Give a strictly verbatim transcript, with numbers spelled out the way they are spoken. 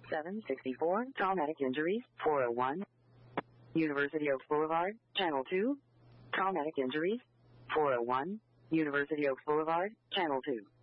seven sixty-four, traumatic injuries, four oh one. University Oaks Boulevard, Channel two. Traumatic injuries, four oh one. University Oaks Boulevard, Channel two.